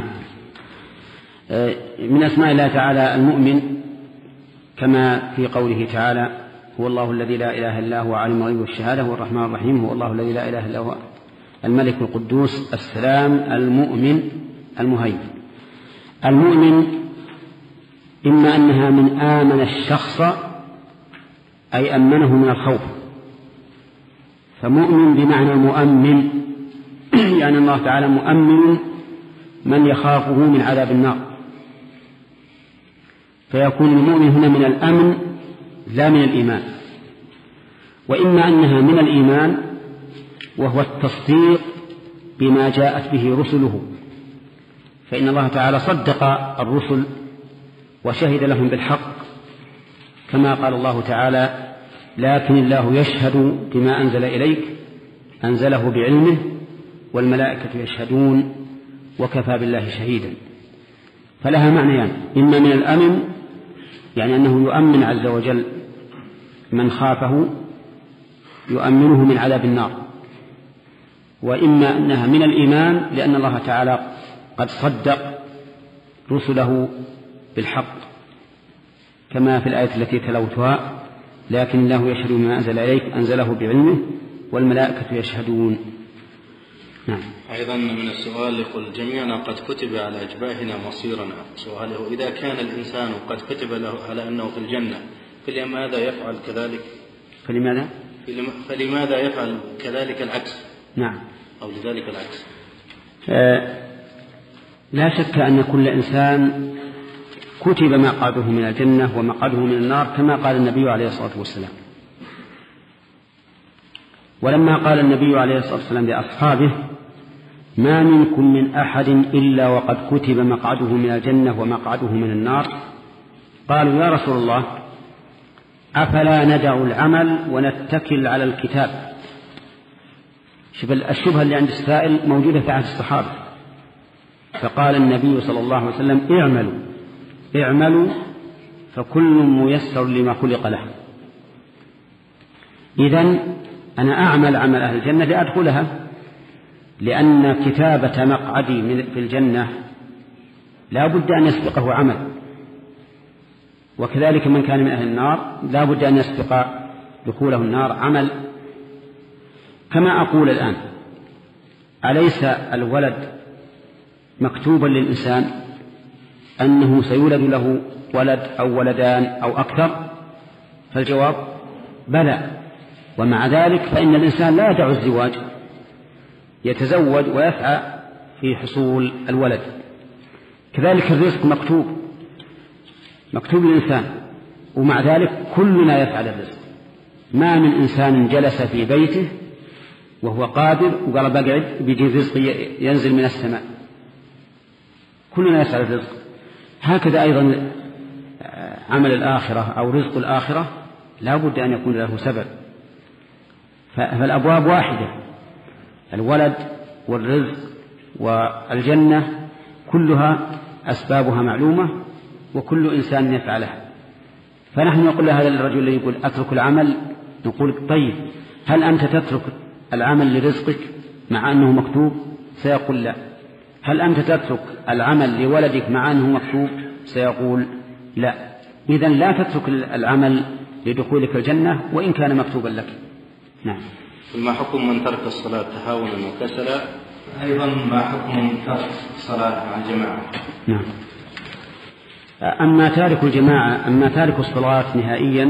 من أسماء الله تعالى المؤمن كما في قوله تعالى: هو الله الذي لا إله إلا هو عالم الغيب والشهادة هو الرحمن الرحيم، هو الله الذي لا إله إلا هو الملك القدوس السلام المؤمن المهيمن. المؤمن إما أنها من آمن الشخص أي أمنه من الخوف، فمؤمن بمعنى مؤمن، يعني الله تعالى مؤمن من يخافه من عذاب النار، فيكون المؤمن هنا من الأمن لا من الإيمان. وإما أنها من الإيمان وهو التصديق بما جاءت به رسله، فإن الله تعالى صدق الرسل وشهد لهم بالحق، كما قال الله تعالى: لكن الله يشهد بما أنزل إليك أنزله بعلمه والملائكة يشهدون وكفى بالله شهيدا. فلها معنيان: إما من الأمن يعني أنه يؤمن عز وجل من خافه يؤمنه من عذاب النار، وإما أنها من الإيمان لأن الله تعالى قد صدق رسله بالحق، كما في الآية التي تلوتها: لكن الله يشهد بما أنزل إليك أنزله بعلمه والملائكة يشهدون. نعم. أيضا من السؤال يقول: جميعنا قد كتب على أجباهنا مصيرنا، سؤاله: إذا كان الإنسان قد كتب له على أنه في الجنة فلماذا يفعل كذلك؟ فلماذا يفعل كذلك العكس؟ نعم. أو لذلك العكس. لا شك أن كل إنسان كتب مقعده من الجنة ومقعده من النار، كما قال النبي عليه الصلاة والسلام. ولما قال النبي عليه الصلاة والسلام لأصحابه: ما منكم من أحد إلا وقد كتب مقعده من الجنة ومقعده من النار، قالوا: يا رسول الله، أفلا ندع العمل ونتكل على الكتاب؟ الشبهة اللي عند السائل موجودة في عهد الصحابة. فقال النبي صلى الله عليه وسلم: اعملوا فكل ميسر لما خلق له. إذن أنا أعمل عمل أهل الجنة لأدخلها، لأن كتابة مقعدي في الجنة لا بد أن يسبقه عمل، وكذلك من كان من أهل النار لا بد أن يسبق دخوله النار عمل. كما أقول الآن: أليس الولد مكتوبا للإنسان أنه سيولد له ولد أو ولدان أو أكثر؟ فالجواب: بلى. ومع ذلك فإن الإنسان لا يدع الزواج، يتزوج ويسعى في حصول الولد. كذلك الرزق مكتوب للإنسان، ومع ذلك كلنا يفعل الرزق. ما من إنسان جلس في بيته وهو قادر وقال بقعد بيجي الرزق ينزل من السماء، كلنا يسعى الرزق. هكذا أيضا عمل الآخرة أو رزق الآخرة لا بد أن يكون له سبب، فالأبواب واحدة: الولد والرزق والجنة كلها أسبابها معلومة وكل إنسان يفعلها. فنحن نقول لهذا الرجل الذي يقول أترك العمل، نقول: طيب، هل أنت تترك العمل لرزقك مع أنه مكتوب؟ سيقول: لا. هل أنت تترك العمل لولدك مع أنه مكتوب؟ سيقول: لا. إذن لا تترك العمل لدخولك الجنة وإن كان مكتوبا لك. نعم. ما حكم من ترك الصلاة تهاونا وكسلا؟ أيضا ما حكم ترك الصلاة مع الجماعة؟ نعم. أما تارك الصلاة نهائيا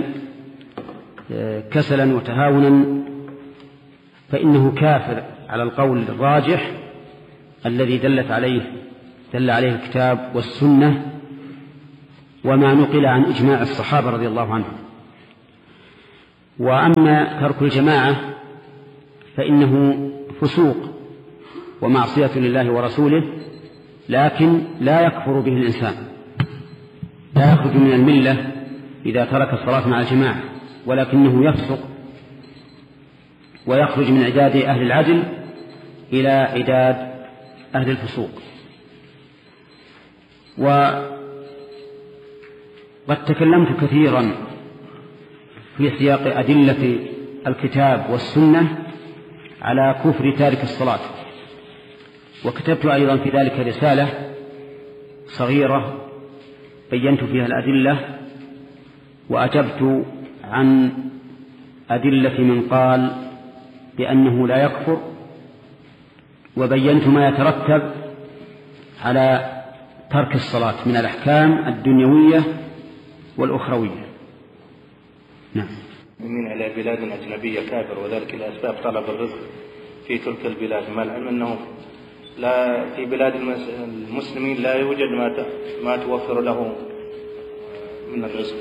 كسلا وتهاونا فإنه كافر على القول الراجح الذي دل عليه الكتاب والسنة وما نقل عن إجماع الصحابة رضي الله عنهم. وأما ترك الجماعة فإنه فسوق ومعصية لله ورسوله، لكن لا يكفر به الإنسان، لا يخرج من الملة إذا ترك الصلاة مع الجماعة، ولكنه يفسق ويخرج من عداد أهل العدل إلى عداد أهل الفسوق. وقد تكلمت كثيرا في سياق أدلة الكتاب والسنة على كفر تارك الصلاة، وكتبت أيضا في ذلك رسالة صغيرة بينت فيها الأدلة، وأجبت عن أدلة من قال بأنه لا يكفر، وبينت ما يترتب على ترك الصلاة من الأحكام الدنيوية والأخروية. نعم. من على بلاد أجنبية كافر، وذلك لأسباب طلب الرزق في تلك البلاد، مع العلم أنه لا في بلاد المسلمين لا يوجد ما توفر له من الرزق.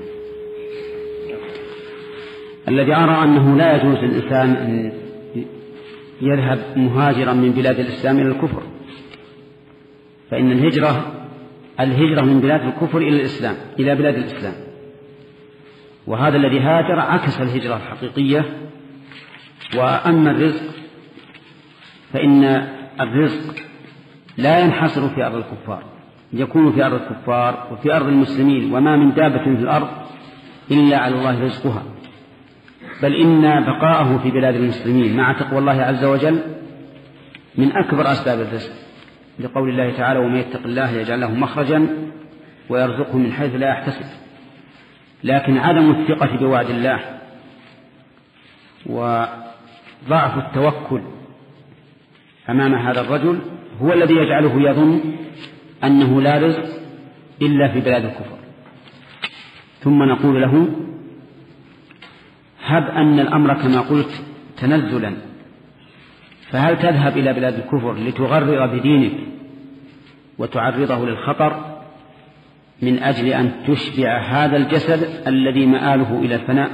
الذي أرى أنه لا يجوز للإنسان أن يذهب مهاجرا من بلاد الإسلام إلى الكفر، فإن الهجرة من بلاد الكفر إلى الإسلام إلى بلاد الإسلام، وهذا الذي هاجر عكس الهجرة الحقيقية. وأما الرزق فإن الرزق لا ينحصر في أرض الكفار، يكون في أرض الكفار وفي أرض المسلمين، وما من دابة في الأرض إلا على الله رزقها، بل إن بقاءه في بلاد المسلمين مع تقوى الله عز وجل من أكبر أسباب الرزق، لقول الله تعالى: ومن يتق الله يجعل له مخرجا ويرزقه من حيث لا يحتسب. لكن عدم الثقة بوعد الله وضعف التوكل أمام هذا الرجل هو الذي يجعله يظن أنه لا رزق إلا في بلاد الكفر. ثم نقول له: هب أن الأمر كما قلت تنزلا، فهل تذهب إلى بلاد الكفر لتغرر بدينك وتعرضه للخطر من أجل أن تشبع هذا الجسد الذي مآله إلى الفناء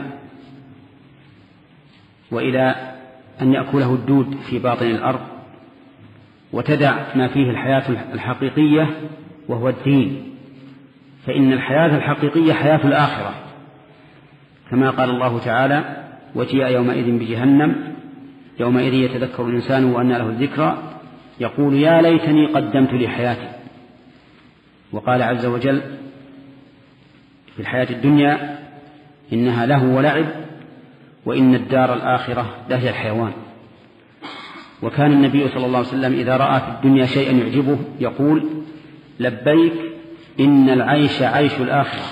وإلى أن يأكله الدود في باطن الأرض، وتدع ما فيه الحياة الحقيقية وهو الدين؟ فإن الحياة الحقيقية حياة الآخرة، كما قال الله تعالى: وجيء يومئذ بجهنم يومئذ يتذكر الإنسان وأنى له الذكرى يقول يا ليتني قدمت لحياتي. وقال عز وجل في الحياة الدنيا: إنها لهو ولعب وإن الدار الآخرة لهي الحيوان. وكان النبي صلى الله عليه وسلم إذا رأى في الدنيا شيئا يعجبه يقول: لبيك إن العيش عيش الآخرة.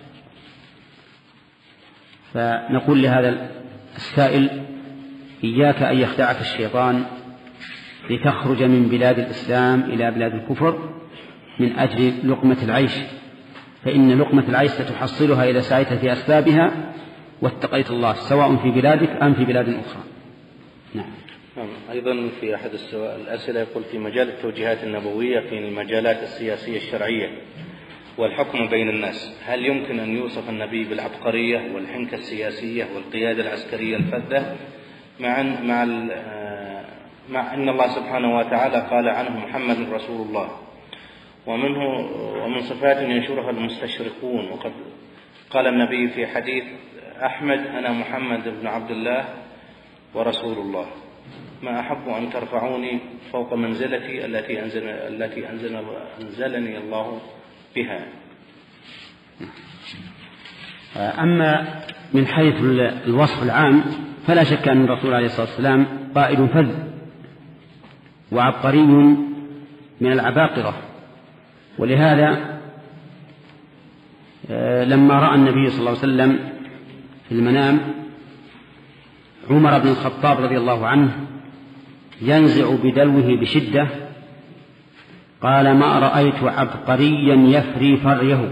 فنقول لهذا السائل: إياك أن يخدعك الشيطان لتخرج من بلاد الإسلام إلى بلاد الكفر من أجل لقمة العيش، فإن لقمة العيش ستحصلها إذا سعيت في أسبابها واتقيت الله، سواء في بلادك أم في بلاد أخرى. نعم. أيضا في أحد الأسئلة يقول: في مجال التوجيهات النبوية في المجالات السياسية الشرعية والحكم بين الناس، هل يمكن أن يوصف النبي بالعبقرية والحنكة السياسية والقيادة العسكرية الفذة مع أن الله سبحانه وتعالى قال عنه محمد رسول الله، ومن صفات ينشرها المستشرقون؟ وقد قال النبي في حديث أحمد: أنا محمد بن عبد الله ورسول الله، ما أحب أن ترفعوني فوق منزلتي التي أنزلني الله بها. أما من حيث الوصف العام فلا شك أن الرسول عليه الصلاة والسلام قائد فذ وعبقري من العباقرة، ولهذا لما رأى النبي صلى الله عليه وسلم في المنام عمر بن الخطاب رضي الله عنه ينزع بدلوه بشدة قال: ما رأيت عبقريا يفري فريه.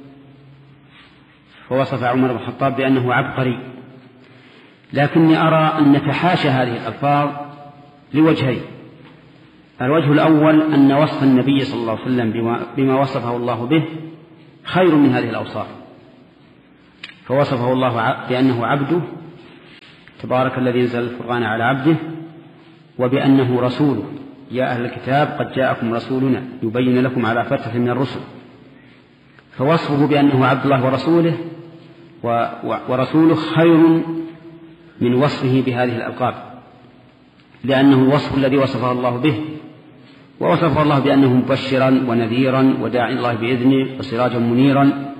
فوصف عمر بن الخطاب بأنه عبقري. لكني أرى أن نتحاشى هذه الألفاظ لوجهين: الوجه الأول أن وصف النبي صلى الله عليه وسلم بما وصفه الله به خير من هذه الأوصاف، فوصفه الله بأنه عبده تبارك الذي نزل الفرقان على عبده، وبأنه رسوله يا أهل الكتاب قد جاءكم رسولنا يبين لكم على فترة من الرسل. فوصفه بأنه عبد الله ورسوله خير من وصفه بهذه الألقاب، لأنه الوصف الذي وصفه الله به، ووصفه الله بأنه مبشرا ونذيرا وداعي الله بإذنه وسراجا منيرا.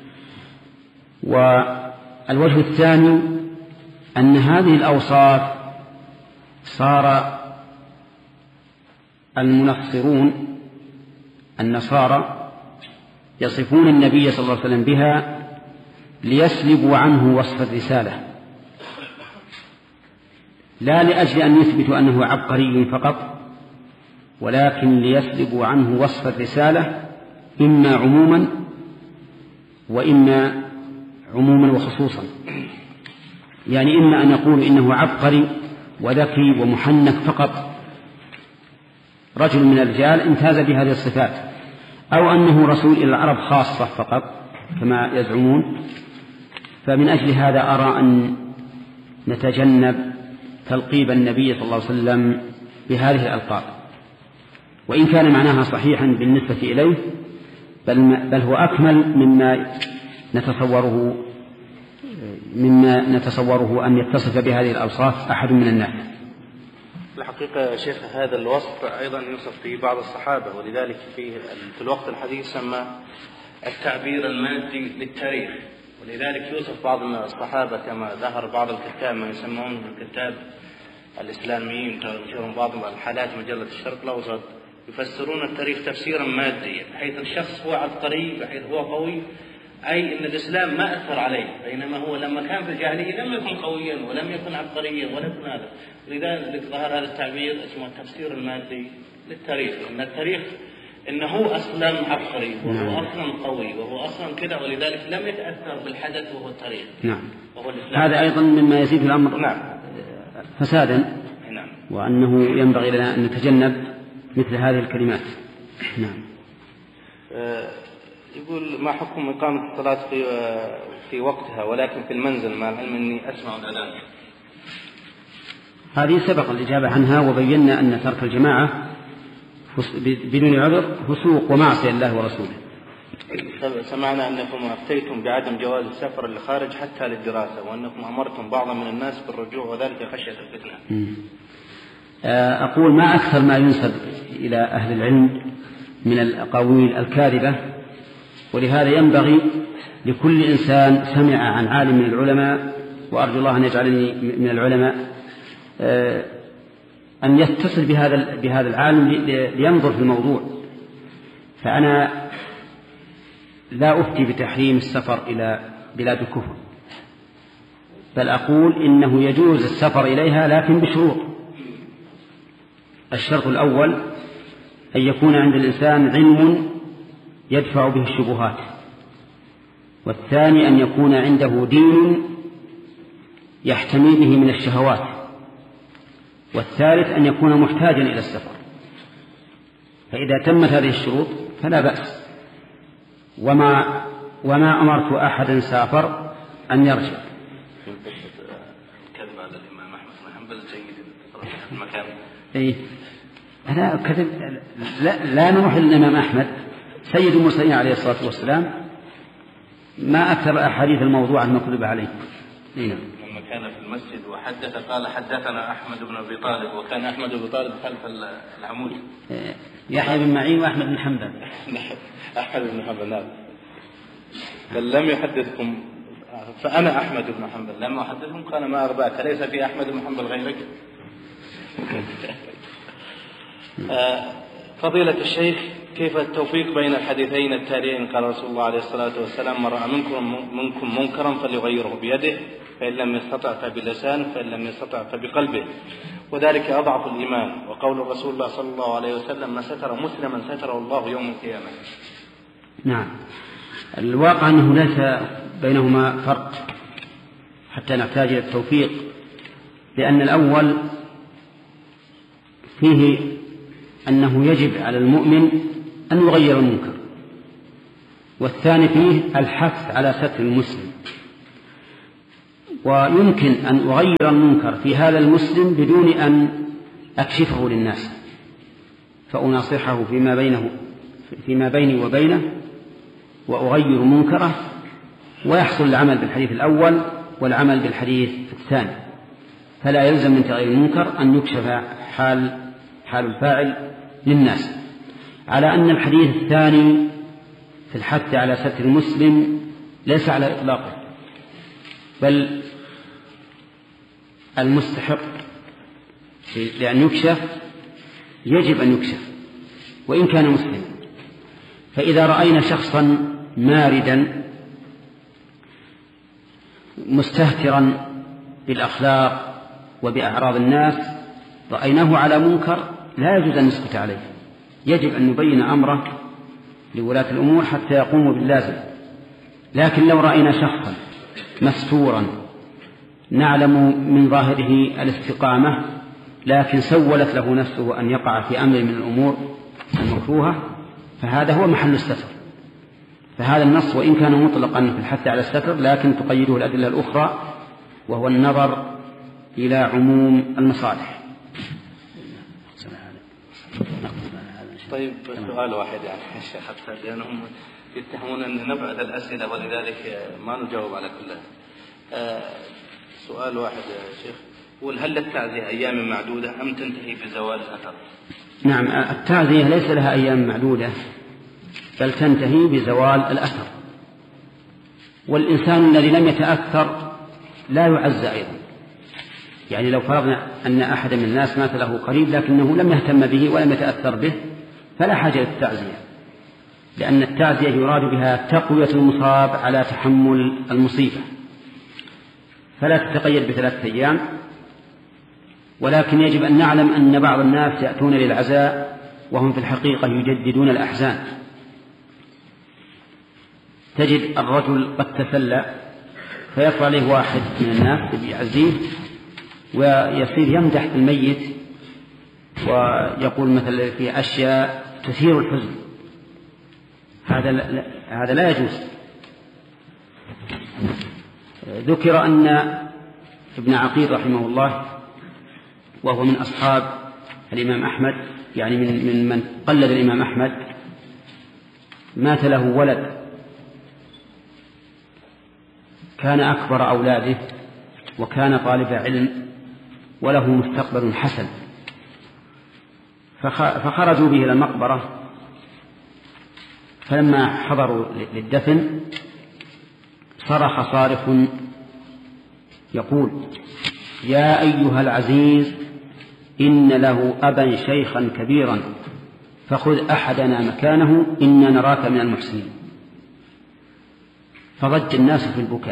والوجه الثاني أن هذه الأوصاف صار المنصرون النصارى يصفون النبي صلى الله عليه وسلم بها ليسلبوا عنه وصف الرسالة، لا لأجل أن يثبتوا أنه عبقري فقط، ولكن ليسلبوا عنه وصف الرسالة إما عموما وإما عموما وخصوصا. يعني إما أن يقولوا إنه عبقري وذكي ومحنك فقط، رجل من الرجال امتاز بهذه الصفات، أو أنه رسول إلى العرب خاصة فقط كما يزعمون. فمن أجل هذا أرى أن نتجنب تلقيب النبي صلى الله عليه وسلم بهذه الألقاب، وإن كان معناها صحيحا بالنسبة إليه بل هو أكمل مما نتصوره أن يتصف بهذه الأوصاف أحد من الناس. الحقيقة يا شيخ هذا الوصف أيضا يوصف في بعض الصحابة، ولذلك في الوقت الحديث سمى التعبير المادي للتاريخ، ولذلك يوصف بعض الصحابة كما ظهر بعض الكتاب ما يسمون الكتاب الإسلاميين تنشرون بعض الحالات مجلة الشرق الأوسط يفسرون التاريخ تفسيرا ماديا، بحيث الشخص هو عبقري، بحيث هو قوي، أي أن الإسلام ما أثر عليه، بينما هو لما كان في الجاهلية لم يكن قويا ولم يكن عبقريا ولا يكن هذا. لذلك ظهر هذا التعبير اسمه التفسير المادي للتاريخ، أن التاريخ إنه أصلا عبقري وهو أصلا قوي وهو أصلا كذا، ولذلك لم يتأثر بالحدث وهو التاريخ. نعم. هذا أيضا مما يزيد الأمر نعم. فسادا. نعم. وأنه ينبغي لنا أن نتجنب مثل هذه الكلمات. نعم. يقول ما حكم إقامة الصلاة في وقتها ولكن في المنزل مع العلم أني أسمع الأذان؟ هذه سبق الإجابة عنها، وبينا أن ترك الجماعة بدون عذر فسوق ومعصية الله ورسوله. سمعنا أنكم أفتيتم بعدم جواز السفر للخارج حتى للدراسة، وأنكم أمرتم بعض من الناس بالرجوع وذلك خشية الفتنة. أقول ما أكثر ما ينسب إلى أهل العلم من الأقاويل الكاذبة، ولهذا ينبغي لكل إنسان سمع عن عالم من العلماء، وأرجو الله أن يجعلني من العلماء، أن يتصل بهذا العالم لينظر في الموضوع. فأنا لا أفتي بتحريم السفر إلى بلاد الكفر، بل أقول إنه يجوز السفر إليها لكن بشروط. الشرط الأول أن يكون عند الإنسان علم يدفع به الشبهات، والثاني أن يكون عنده دين يحتمي به من الشهوات، والثالث أن يكون محتاجا إلى السفر. فإذا تمت هذه الشروط فلا بأس. وما أمرت أحدا سافر أن يرجع. كذب على الإمام أحمد بن حنبل جيد المكان. إيه لا نروح للإمام أحمد سيد المرسلين عليه الصلاة والسلام، ما أكثر أحاديث الموضوع المكذوب عليه. لما كان في المسجد وحدث قال حدثنا أحمد بن أبي طالب، وكان أحمد بن أبي طالب خلف العمود. يحيى بن معين وأحمد بن حنبل. أحمد بن حنبل نعم. بل لم يحدثكم، فأنا أحمد بن حنبل لما أحدثكم قال ما أرباك، ليس في أحمد بن حنبل غيرك. فضيلة الشيخ، كيف التوفيق بين الحديثين التاليين؟ قال رسول الله عليه الصلاة والسلام: من رأى منكم منكرا فليغيره بيده، فإن لم يستطع فبلسانه، فإن لم يستطع فبقلبه، وذلك أضعف الإيمان. وقول رسول الله صلى الله عليه وسلم: ما ستر مسلما ستره الله يوم القيامة. نعم، الواقع أنه ليس بينهما فرق حتى نحتاج إلى التوفيق، لأن الأول فيه أنه يجب على المؤمن أن يغير المنكر، والثاني فيه الحث على ستر المسلم. ويمكن أن أغير المنكر في هذا المسلم بدون أن أكشفه للناس، فأناصحه فيما بيني وبينه وأغير منكره، ويحصل العمل بالحديث الأول والعمل بالحديث الثاني، فلا يلزم من تغيير المنكر أن يكشف حال الفاعل للناس. على أن الحديث الثاني في الحث على ستر المسلم ليس على إطلاقه، بل المستحق لأن يكشف يجب أن يكشف وإن كان مسلما. فإذا رأينا شخصا ماردا مستهترا بالأخلاق وبأعراض الناس، رأيناه على منكر، لا يجوز أن نسكت عليه، يجب أن نبين أمره لولاة الأمور حتى يقوموا باللازم. لكن لو رأينا شخصا مستورا نعلم من ظاهره الاستقامة، لكن سولت له نفسه أن يقع في أمر من الأمور المكروهة، فهذا هو محل الستر. فهذا النص وإن كان مطلقا في الحث على الستر، لكن تقيده الأدلة الأخرى، وهو النظر إلى عموم المصالح. طيب سؤال واحد يعني الشيخ، حتى لأنهم يتهمون أن نبعد الأسئلة ولذلك ما نجاوب على كلها. سؤال واحد يا شيخ، هل التعزية أيام معدودة أم تنتهي بزوال الأثر؟ نعم، التعزية ليس لها أيام معدودة، بل تنتهي بزوال الأثر. والإنسان الذي لم يتأثر لا يعزى أيضا. يعني لو فرضنا أن أحد من الناس مات له قريب لكنه لم يهتم به ولم يتأثر به، فلا حاجة للتعزية، لأن التعزية يراد بها تقوية المصاب على تحمل المصيبة، فلا تتقيد ب3 أيام. ولكن يجب أن نعلم أن بعض الناس يأتون للعزاء وهم في الحقيقة يجددون الأحزان. تجد الرجل قد تسلى فيطلع عليه واحد من الناس يعزيه ويصير يمدح الميت ويقول مثلا في أشياء تثير الحزن، هذا لا يجوز. ذكر أن ابن عقيل رحمه الله وهو من أصحاب الإمام أحمد، يعني من قلد الإمام أحمد، مات له ولد كان أكبر أولاده وكان طالب علم وله مستقبل حسن، فخرجوا به إلى المقبرة، فلما حضروا للدفن صرخ صارخ يقول: يا أيها العزيز، إن له أبا شيخا كبيرا، فخذ أحدنا مكانه، إنا نراك من المحسنين. فضج الناس في البكاء،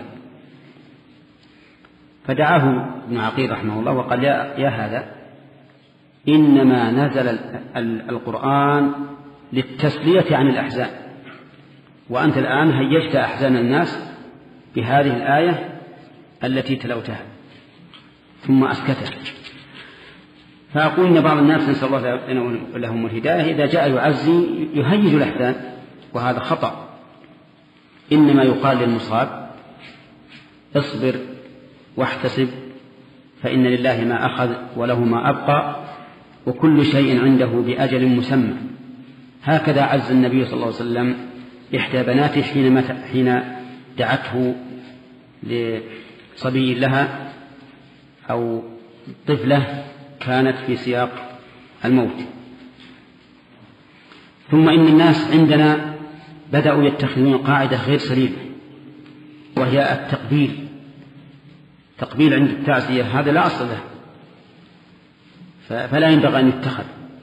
فدعاه ابن عقيل رحمه الله وقال: يا هذا، إنما نزل القرآن للتسلية عن الأحزان، وأنت الآن هيجت أحزان الناس بهذه الآية التي تلوتها. ثم أسكته. فأقول إن بعض الناس نسأل الله لهم الهداية إذا جاء يعزي يهيج الأحزان، وهذا خطأ. إنما يقال للمصاب: اصبر واحتسب، فإن لله ما أخذ وله ما أبقى، وكل شيء عنده بأجل مسمى. هكذا عز النبي صلى الله عليه وسلم إحدى بناته حين دعته لصبي لها أو طفلة كانت في سياق الموت. ثم إن الناس عندنا بدأوا يتخذون قاعدة غير سليمة، وهي التقبيل. تقبيل عند التعزية هذا لا أصل له، فلا ينبغي أن يتخذ.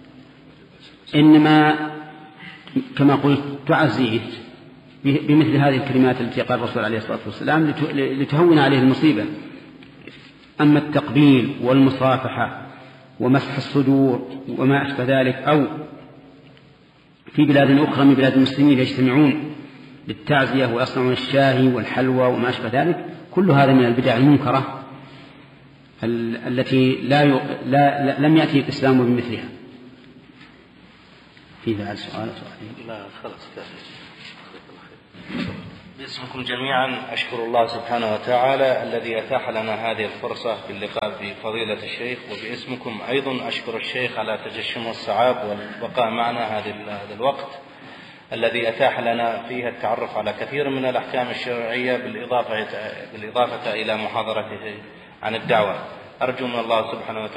إنما كما قلت تعزيه بمثل هذه الكلمات التي قال الرسول عليه الصلاة والسلام لتهون عليه المصيبة. أما التقبيل والمصافحة ومسح الصدور وما أشبه ذلك، أو في بلاد أخرى من بلاد المسلمين يجتمعون للتعزية ويصنعون الشاهي والحلوى وما أشبه ذلك، كل هذا من البدع المنكرة التي لم يأتي الإسلام بمثلها. في بعد سؤال؟ لا خلاص. باسمكم جميعا أشكر الله سبحانه وتعالى الذي أتاح لنا هذه الفرصة باللقاء بفضيلة الشيخ، وباسمكم أيضا أشكر الشيخ على تجشمه الصعاب والبقاء معنا هذا الوقت الذي أتاح لنا فيه التعرف على كثير من الأحكام الشرعية بالإضافة إلى محاضرته عن الدعوة. أرجو من الله سبحانه وتعالى